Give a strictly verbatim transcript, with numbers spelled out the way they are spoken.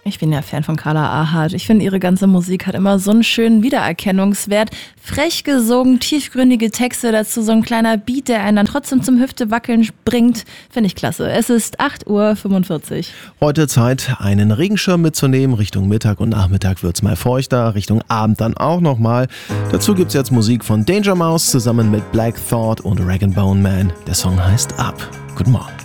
Ich bin ja Fan von Carla Ahart. Ich finde, ihre ganze Musik hat immer so einen schönen Wiedererkennungswert. Frech gesungen, tiefgründige Texte, dazu so ein kleiner Beat, der einen dann trotzdem zum Hüftewackeln bringt. Finde ich klasse. Es ist acht Uhr fünfundvierzig. Heute Zeit, einen Regenschirm mitzunehmen. Richtung Mittag und Nachmittag wird's mal feuchter, Richtung Abend dann auch nochmal. Dazu gibt's jetzt Musik von Danger Mouse zusammen mit Black Thought und Rag and Bone Man. Der Song heißt Up. Guten Morgen.